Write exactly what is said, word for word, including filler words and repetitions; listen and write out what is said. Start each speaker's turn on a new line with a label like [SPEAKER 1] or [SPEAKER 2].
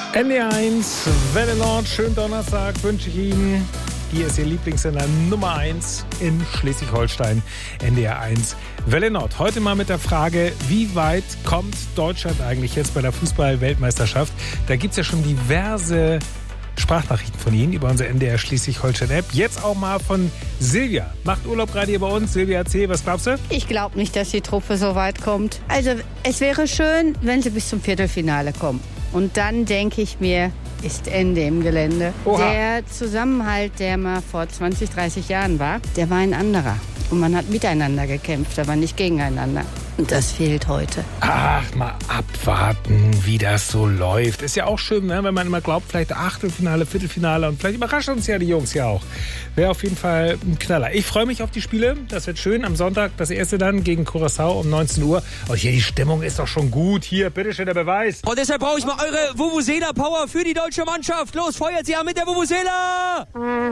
[SPEAKER 1] N D R eins, Welle Nord, schönen Donnerstag wünsche ich Ihnen. Hier ist Ihr Lieblingssender Nummer eins in Schleswig-Holstein, N D R eins, Welle Nord. Heute mal mit der Frage, wie weit kommt Deutschland eigentlich jetzt bei der Fußball-Weltmeisterschaft? Da gibt es ja schon diverse Sprachnachrichten von Ihnen über unsere N D R Schleswig-Holstein-App. Jetzt auch mal von Silvia. Macht Urlaub gerade hier bei uns. Silvia, erzähl, was glaubst du?
[SPEAKER 2] Ich glaube nicht, dass die Truppe so weit kommt. Also es wäre schön, wenn sie bis zum Viertelfinale kommen. Und dann denke ich mir, ist Ende im Gelände. Oha. Der Zusammenhalt, der mal vor zwanzig, dreißig Jahren war, der war ein anderer. Und man hat miteinander gekämpft, aber nicht gegeneinander. Und das fehlt heute.
[SPEAKER 1] Ach, mal abwarten, wie das so läuft. Ist ja auch schön, ne? Wenn man immer glaubt, vielleicht Achtelfinale, Viertelfinale. Und vielleicht überraschen uns ja die Jungs ja auch. Wäre auf jeden Fall ein Knaller. Ich freue mich auf die Spiele. Das wird schön. Am Sonntag das erste dann gegen Curaçao um neunzehn Uhr. Und hier, die Stimmung ist doch schon gut. Hier, bitteschön, der Beweis.
[SPEAKER 3] Und deshalb brauche ich mal eure Vuvuzela-Power für die deutsche Mannschaft. Los, feuert sie an mit der Vuvuzela!